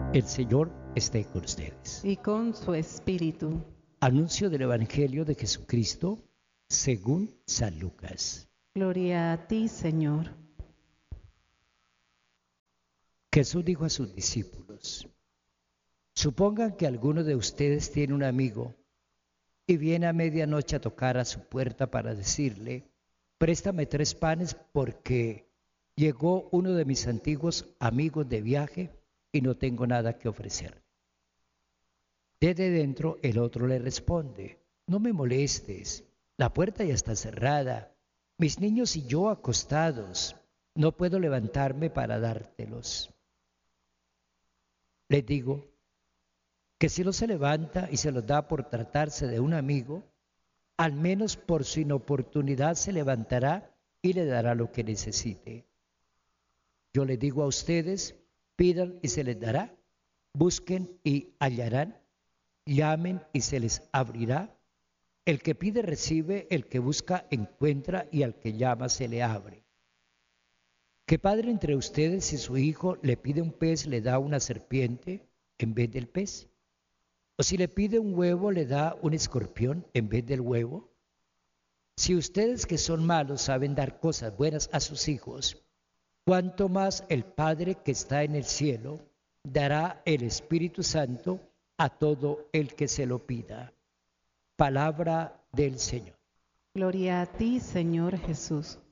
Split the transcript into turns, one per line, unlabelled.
El Señor esté con ustedes.
y con su espíritu.
Anuncio del Evangelio de Jesucristo según San Lucas.
Gloria a ti, Señor.
Jesús dijo a sus discípulos: supongan que alguno de ustedes tiene un amigo y viene a medianoche a tocar a su puerta para decirle: préstame 3 panes porque llegó uno de mis antiguos amigos de viaje y no tengo nada que ofrecer. Desde dentro el otro le responde: no me molestes, la puerta ya está cerrada, mis niños y yo acostados, no puedo levantarme para dártelos. Les digo que si no se levanta y se los da por tratarse de un amigo, al menos por su inoportunidad se levantará y le dará lo que necesite. Yo les digo a ustedes: pidan y se les dará, busquen y hallarán, llamen y se les abrirá. El que pide recibe, el que busca encuentra y al que llama se le abre. ¿Qué padre entre ustedes, si su hijo le pide un pez, le da una serpiente en vez del pez? ¿O si le pide un huevo, le da un escorpión en vez del huevo? Si ustedes que son malos saben dar cosas buenas a sus hijos, ¿cuánto más el Padre que está en el cielo dará el Espíritu Santo a todo el que se lo pida? Palabra del Señor.
Gloria a ti, Señor Jesús.